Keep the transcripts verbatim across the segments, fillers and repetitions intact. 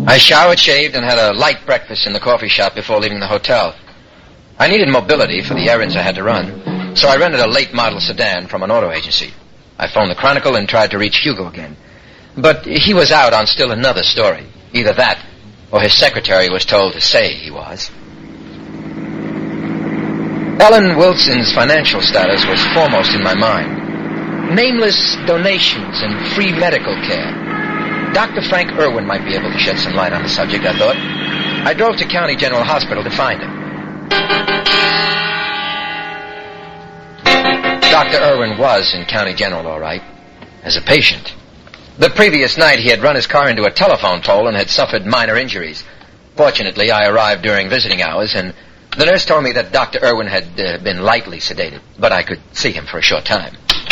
I showered, shaved, and had a light breakfast in the coffee shop before leaving the hotel. I needed mobility for the errands I had to run, so I rented a late model sedan from an auto agency. I phoned the Chronicle and tried to reach Hugo again. But he was out on still another story. Either that, or his secretary was told to say he was. Ellen Wilson's financial status was foremost in my mind. Nameless donations and free medical care. Doctor Frank Irwin might be able to shed some light on the subject, I thought. I drove to County General Hospital to find him. Doctor Irwin was in County General, all right, as a patient. The previous night, he had run his car into a telephone pole and had suffered minor injuries. Fortunately, I arrived during visiting hours, and the nurse told me that Doctor Irwin had uh, been lightly sedated, but I could see him for a short time.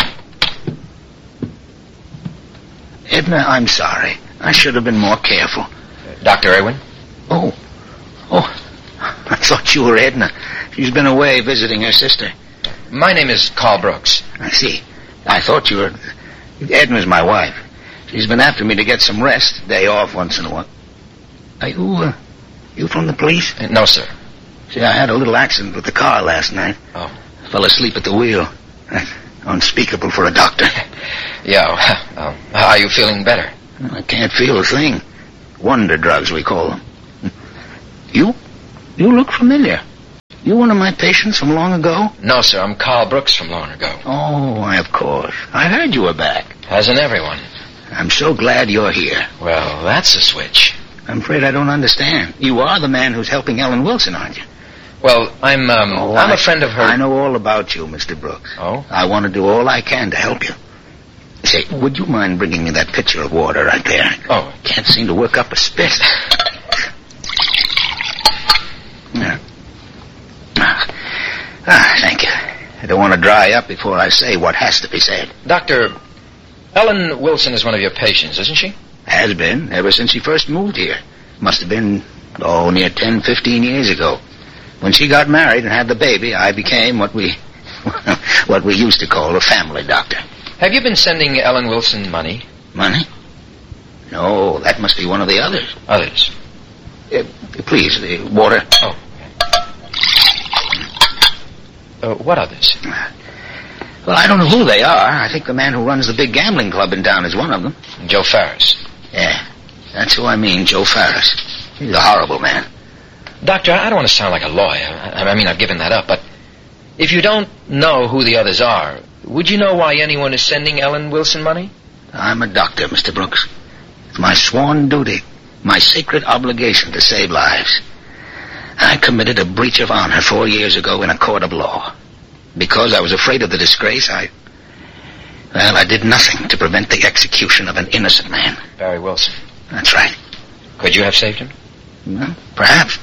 Edna, I'm sorry. I should have been more careful. Uh, Doctor Irwin? Oh. Oh. I thought you were Edna. She's been away visiting her sister. My name is Carl Brooks. I see. I thought you were... Edna's my wife. She's been after me to get some rest, day off once in a while. Are you, uh, you from the police? Uh, no, sir. See, I had a little accident with the car last night. Oh. I fell asleep at the wheel. Unspeakable for a doctor. Yeah, well, how are you feeling better? I can't feel a thing. Wonder drugs, we call them. You? You look familiar. You one of my patients from long ago? No, sir, I'm Carl Brooks from long ago. Oh, why, of course. I heard you were back. Hasn't everyone? I'm so glad you're here. Well, that's a switch. I'm afraid I don't understand. You are the man who's helping Ellen Wilson, aren't you? Well, I'm, um, oh, I'm I, a friend of her. I know all about you, Mister Brooks. Oh? I want to do all I can to help you. Say, would you mind bringing me that pitcher of water right there? Oh. Can't seem to work up a spit. Yeah. Ah, thank you. I don't want to dry up before I say what has to be said. Doctor, Ellen Wilson is one of your patients, isn't she? Has been, ever since she first moved here. Must have been, oh, near ten, fifteen years ago. When she got married and had the baby, I became what we, what we used to call a family doctor. Have you been sending Ellen Wilson money? Money? No, that must be one of the others. Others? Uh, please, the water. Oh. Uh, what others? Well, I don't know who they are. I think the man who runs the big gambling club in town is one of them. Joe Farris. Yeah, that's who I mean, Joe Farris. He's a horrible man. Doctor, I don't want to sound like a lawyer. I, I mean, I've given that up, but if you don't know who the others are, would you know why anyone is sending Ellen Wilson money? I'm a doctor, Mister Brooks. It's my sworn duty, my sacred obligation to save lives. I committed a breach of honor four years ago in a court of law. Because I was afraid of the disgrace, I... Well, I did nothing to prevent the execution of an innocent man. Barry Wilson. That's right. Could you have saved him? Well, perhaps.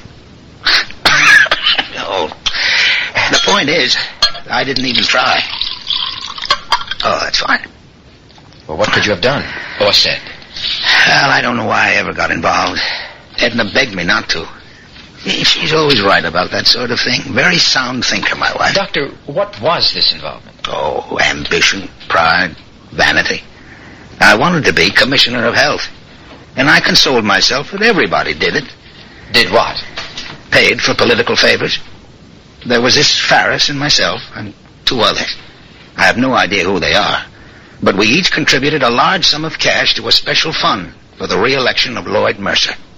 No. The point is, I didn't even try. Oh, that's fine. Well, what could you have done? Or said? Well, I don't know why I ever got involved. Edna begged me not to. She's always right about that sort of thing. Very sound thinker, my wife. Doctor, what was this involvement? Oh, ambition, pride, vanity. I wanted to be Commissioner of Health. And I consoled myself that everybody did it. Did what? Paid for political favors. There was this Farris and myself, and two others. I have no idea who they are. But we each contributed a large sum of cash to a special fund for the re-election of Lloyd Mercer.